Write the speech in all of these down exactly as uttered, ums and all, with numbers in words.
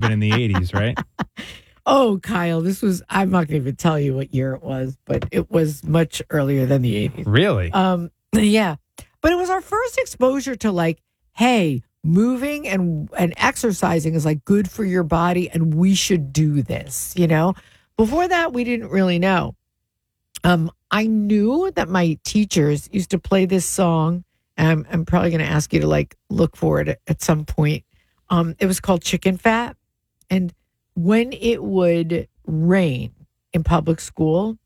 been in the eighties, right? Oh, Kyle, this was, I'm not going to even tell you what year it was, but it was much earlier than the eighties. Really? Um, yeah. But it was our first exposure to like, hey, moving and, and exercising is like good for your body and we should do this, you know? Before that, we didn't really know. Um, I knew that my teachers used to play this song. And I'm, I'm probably going to ask you to like look for it at, at some point. Um, it was called Chicken Fat. And when it would rain in public school,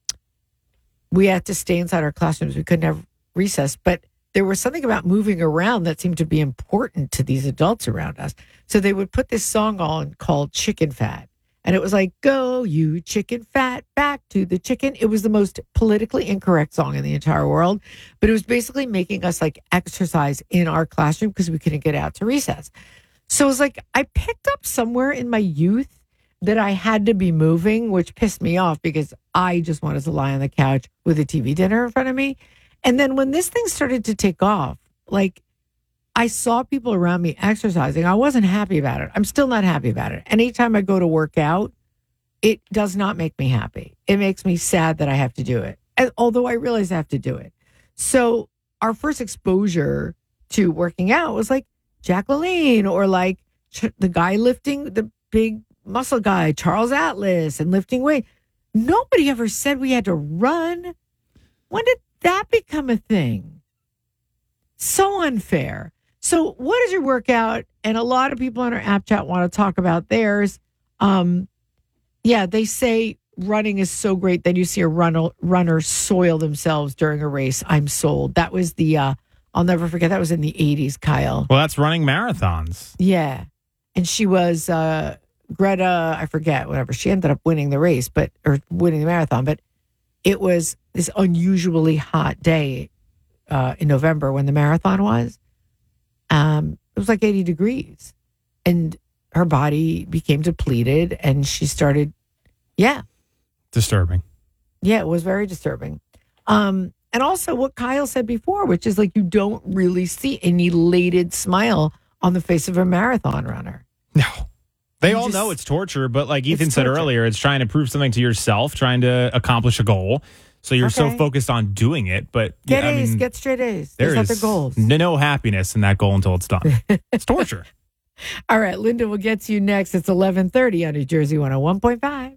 we had to stay inside our classrooms. We couldn't have recess, but there was something about moving around that seemed to be important to these adults around us. So they would put this song on called Chicken Fat. And it was like, go, you chicken fat, back to the chicken. It was the most politically incorrect song in the entire world. But it was basically making us like exercise in our classroom because we couldn't get out to recess. So it was like, I picked up somewhere in my youth that I had to be moving, which pissed me off because I just wanted to lie on the couch with a T V dinner in front of me. And then when this thing started to take off, like I saw people around me exercising. I wasn't happy about it. I'm still not happy about it. Anytime I go to work out, it does not make me happy. It makes me sad that I have to do it. And although I realize I have to do it. So our first exposure to working out was like Jack LaLanne or like the guy lifting, the big muscle guy, Charles Atlas, and lifting weight. Nobody ever said we had to run. When did that become a thing? So unfair. So what is your workout? And a lot of people on our app chat want to talk about theirs. Um, yeah, they say running is so great that you see a runner, runner soil themselves during a race. I'm sold. That was the, uh, I'll never forget, that was in the eighties, Kyle. Well, that's running marathons. Yeah. And she was uh, Greta, I forget, whatever. She ended up winning the race, but or winning the marathon. But it was this unusually hot day uh, in November when the marathon was. Um, it was like eighty degrees and her body became depleted and she started, yeah. Disturbing. Yeah, it was very disturbing. Um, and also what Kyle said before, which is like you don't really see an elated smile on the face of a marathon runner. No. They You all just- know it's torture, but like Ethan It's said torture. earlier, it's trying to prove something to yourself, trying to accomplish a goal. So you're so Okay. focused on doing it, but Get yeah, I A's, mean, get straight A's. there Those are the is goals. no no happiness in that goal until it's done. It's torture. All right, Linda will get to you next. It's eleven thirty on New Jersey one oh one point five.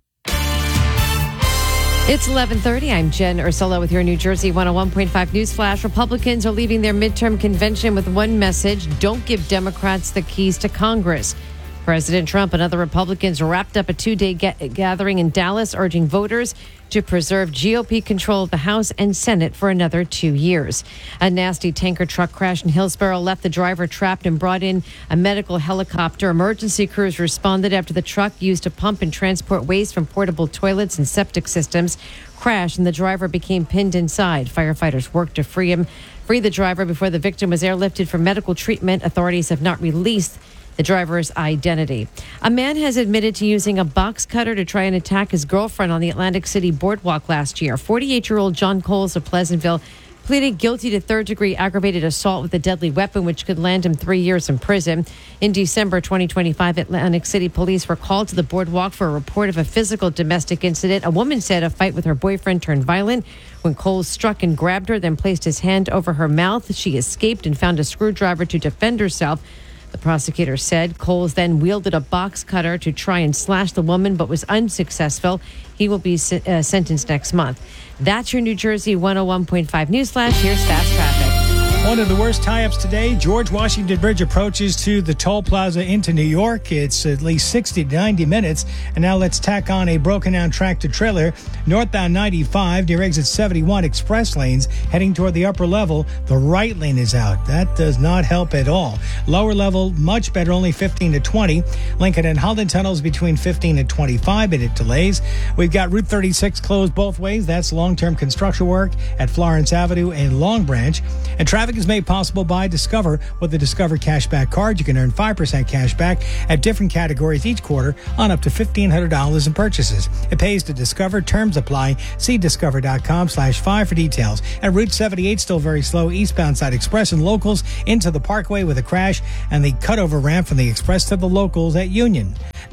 It's eleven thirty. I'm Jen Ursula with your New Jersey one oh one point five News Flash. Republicans are leaving their midterm convention with one message: don't give Democrats the keys to Congress. President Trump and other Republicans wrapped up a two-day get- gathering in Dallas, urging voters to preserve G O P control of the House and Senate for another two years. A nasty tanker truck crash in Hillsborough left the driver trapped and brought in a medical helicopter. Emergency crews responded after the truck, used to pump and transport waste from portable toilets and septic systems, crashed and the driver became pinned inside. Firefighters worked to free him, free the driver before the victim was airlifted for medical treatment. Authorities have not released the driver's identity. A man has admitted to using a box cutter to try and attack his girlfriend on the Atlantic City boardwalk last year. forty-eight-year-old John Coles of Pleasantville pleaded guilty to third-degree aggravated assault with a deadly weapon, which could land him three years in prison. In December twenty twenty-five, Atlantic City police were called to the boardwalk for a report of a physical domestic incident. A woman said a fight with her boyfriend turned violent when Coles struck and grabbed her, then placed his hand over her mouth. She escaped and found a screwdriver to defend herself. The prosecutor said Coles then wielded a box cutter to try and slash the woman, but was unsuccessful. He will be uh, sentenced next month. That's your New Jersey one oh one point five News Flash. Here's fast traffic. One of the worst tie-ups today, George Washington Bridge approaches to the toll plaza into New York. It's at least sixty to ninety minutes. And now let's tack on a broken-down tractor-trailer. Northbound ninety-five near exit seventy-one, express lanes heading toward the upper level. The right lane is out. That does not help at all. Lower level, much better, only fifteen to twenty. Lincoln and Holland tunnels between fifteen and twenty-five minute delays. We've got Route thirty-six closed both ways. That's long-term construction work at Florence Avenue and Long Branch. And traffic is made possible by Discover. With the Discover Cashback Card, you can earn five percent cash back at different categories each quarter on up to fifteen hundred dollars in purchases. It pays to Discover. Terms apply. See discover.com slash five for details. And Route seventy-eight still very slow. Eastbound side express and locals into the Parkway with a crash and the cutover ramp from the express to the locals at Union.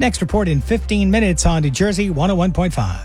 Next report in fifteen minutes on New Jersey one oh one point five.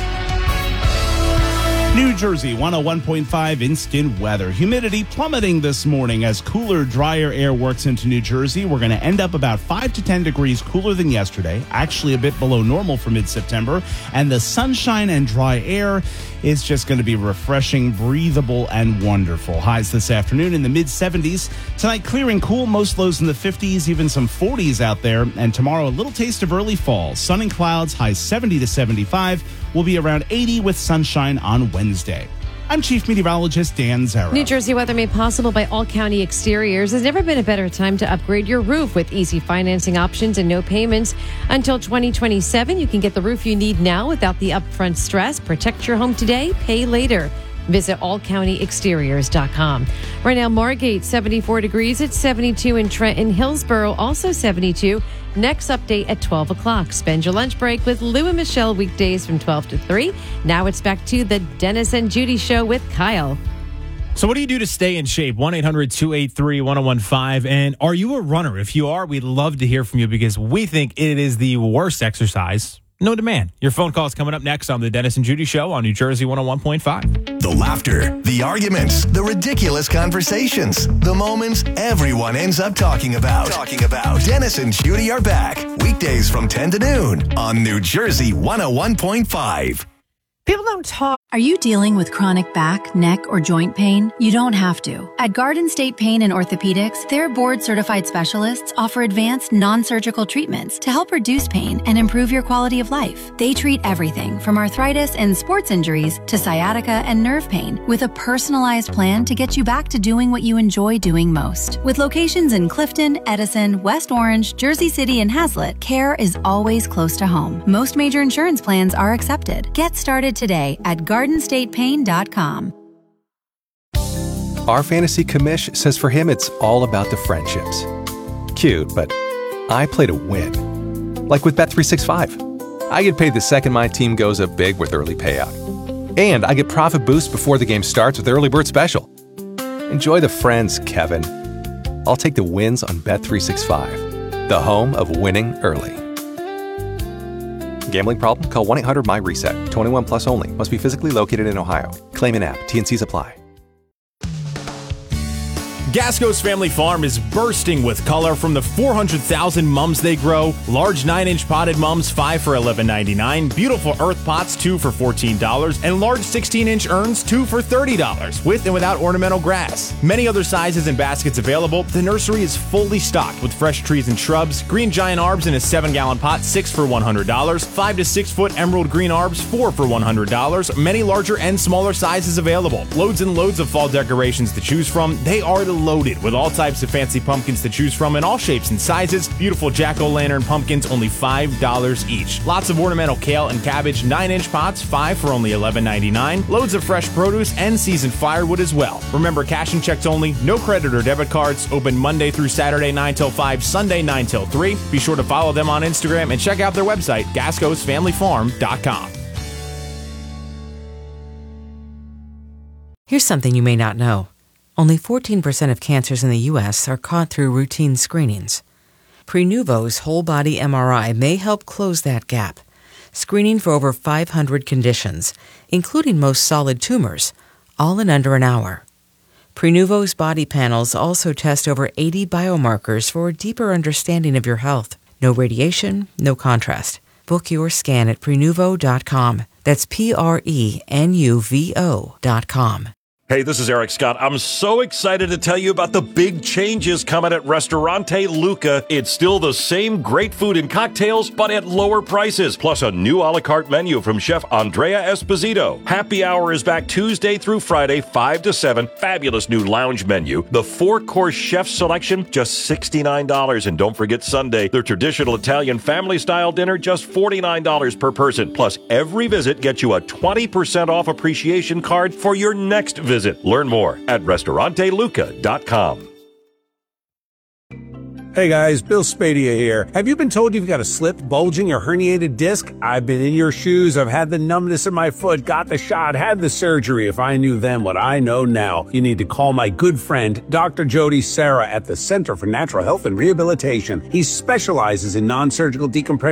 New Jersey one oh one point five instant weather. Humidity plummeting this morning as cooler, drier air works into New Jersey. We're going to end up about five to ten degrees cooler than yesterday, actually a bit below normal for mid-September. And the sunshine and dry air is just going to be refreshing, breathable, and wonderful. Highs this afternoon in the mid-seventies. Tonight, clearing cool, most lows in the fifties, even some forties out there. And tomorrow, a little taste of early fall. Sun and clouds, highs seventy to seventy-five. Will be around eighty with sunshine on Wednesday. I'm Chief Meteorologist Dan Zarrow. New Jersey weather made possible by All County Exteriors. There's never been a better time to upgrade your roof with easy financing options and no payments. Until twenty twenty-seven, you can get the roof you need now without the upfront stress. Protect your home today, pay later. Visit all county exteriors dot com. Right now, Margate, seventy-four degrees. It's seventy-two in Trenton. Hillsborough, also seventy-two. Next update at twelve o'clock. Spend your lunch break with Lou and Michelle weekdays from twelve to three. Now it's back to the Dennis and Judy Show with Kyle. So what do you do to stay in shape? one eight hundred two eight three one oh one five. And are you a runner? If you are, we'd love to hear from you because we think it is the worst exercise. No demand. Your phone call is coming up next on the Dennis and Judy Show on New Jersey one oh one point five. The laughter, the arguments, the ridiculous conversations, the moments everyone ends up talking about. Talking about. Dennis and Judy are back weekdays from ten to noon on New Jersey one oh one point five. People don't talk. Are you dealing with chronic back, neck, or joint pain? You don't have to. At Garden State Pain and Orthopedics, their board-certified specialists offer advanced non-surgical treatments to help reduce pain and improve your quality of life. They treat everything from arthritis and sports injuries to sciatica and nerve pain with a personalized plan to get you back to doing what you enjoy doing most. With locations in Clifton, Edison, West Orange, Jersey City, and Hazlet, care is always close to home. Most major insurance plans are accepted. Get started today at garden state pain dot com. Our fantasy commish says for him it's all about the friendships. Cute, but I play to win. Like with Bet three sixty-five. I get paid the second my team goes up big with early payout. And I get profit boost before the game starts with Early Bird Special. Enjoy the friends, Kevin. I'll take the wins on Bet three sixty-five, the home of winning early. Gambling problem? Call one eight hundred my reset. twenty-one plus only. Must be physically located in Ohio. Claim in app. T N Cs apply. Gasco's Family Farm is bursting with color from the four hundred thousand mums they grow. Large nine inch potted mums, five for eleven ninety-nine. Beautiful earth pots, two for fourteen dollars. And large sixteen inch urns, two for thirty dollars, with and without ornamental grass. Many other sizes and baskets available. The nursery is fully stocked with fresh trees and shrubs. Green giant arbs in a seven gallon pot, six for one hundred dollars. five to six foot emerald green arbs, four for one hundred dollars. Many larger and smaller sizes available. Loads and loads of fall decorations to choose from. They are the loaded with all types of fancy pumpkins to choose from in all shapes and sizes. Beautiful jack-o'-lantern pumpkins, only five dollars each. Lots of ornamental kale and cabbage, nine inch pots, five for only eleven ninety-nine. Loads of fresh produce and seasoned firewood as well. Remember, cash and checks only, no credit or debit cards. Open Monday through Saturday nine till five, Sunday nine till three. Be sure to follow them on Instagram and check out their website, gascos family farm dot com. Here's something you may not know. Only fourteen percent of cancers in the U S are caught through routine screenings. Prenuvo's whole-body M R I may help close that gap, screening for over five hundred conditions, including most solid tumors, all in under an hour. Prenuvo's body panels also test over eighty biomarkers for a deeper understanding of your health. No radiation, no contrast. Book your scan at prenuvo dot com. That's P R E N U V O dot com. Hey, this is Eric Scott. I'm so excited to tell you about the big changes coming at Ristorante Luca. It's still the same great food and cocktails, but at lower prices. Plus a new a la carte menu from Chef Andrea Esposito. Happy Hour is back Tuesday through Friday, five to seven. Fabulous new lounge menu. The four-course chef selection, just sixty-nine dollars. And don't forget Sunday, their traditional Italian family-style dinner, just forty-nine dollars per person. Plus, every visit gets you a twenty percent off appreciation card for your next visit. Learn more at Ristorante Luca dot com. Hey guys, Bill Spadia here. Have you been told you've got a slipped, bulging, or herniated disc? I've been in your shoes. I've had the numbness in my foot, got the shot, had the surgery. If I knew then what I know now, you need to call my good friend, Doctor Jody Serra at the Center for Natural Health and Rehabilitation. He specializes in non-surgical decompression